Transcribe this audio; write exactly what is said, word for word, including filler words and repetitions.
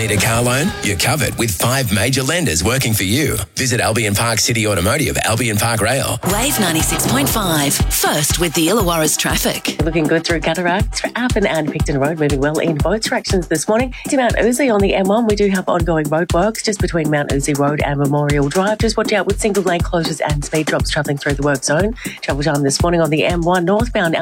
Need a car loan? You're covered with five major lenders working for you. Visit Albion Park City Automotive, Albion Park Rail. Wave ninety-six point five. First with the Illawarra's traffic. Looking good through Cataracts, through Appin and Picton Road, moving well in both directions this morning. To Mount Uzi on the M one, we do have ongoing roadworks just between Mount Uzi Road and Memorial Drive. Just watch out with single lane closures and speed drops travelling through the work zone. Travel time this morning on the M one northbound